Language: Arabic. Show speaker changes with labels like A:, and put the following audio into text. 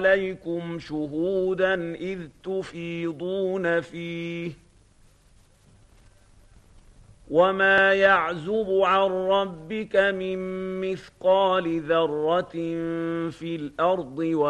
A: عليكم شهودا إذ تفيضون فيه وما يعزب عن ربك من مثقال ذرة في الأرض